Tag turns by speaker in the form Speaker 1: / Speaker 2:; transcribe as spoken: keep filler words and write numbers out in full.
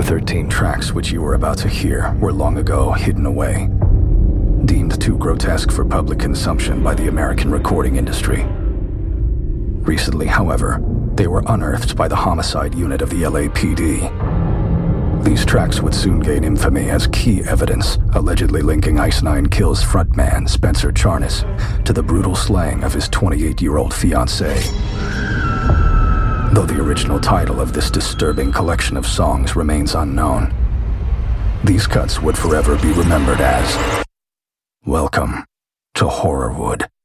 Speaker 1: thirteen tracks which you were about to hear were long ago hidden away, deemed too grotesque for public consumption by the American recording industry. Recently, however, they were unearthed by the homicide unit of the L A P D. These tracks would soon gain infamy as key evidence allegedly linking Ice Nine Kills frontman Spencer Charnas to the brutal slaying of his twenty-eight-year-old fiancée. Though the original title of this disturbing collection of songs remains unknown, these cuts would forever be remembered as Welcome to Horrorwood.